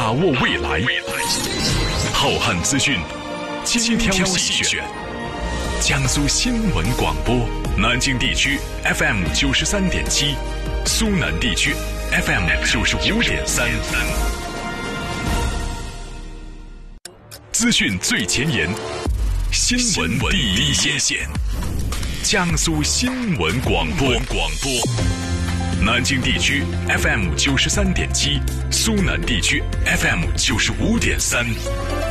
把握未来，浩瀚资讯，精挑细选。江苏新闻广播，南京地区 FM 93.7，苏南地区 FM 95.3。资讯最前沿，新闻第一线。江苏新闻广播，南京地区 FM 93.7，苏南地区 FM 95.3。